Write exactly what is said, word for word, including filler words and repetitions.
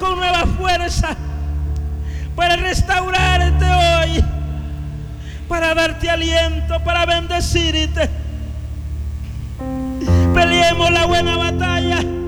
con nueva fuerza para restaurarte hoy, para darte aliento, para bendecirte. Peleemos la buena batalla.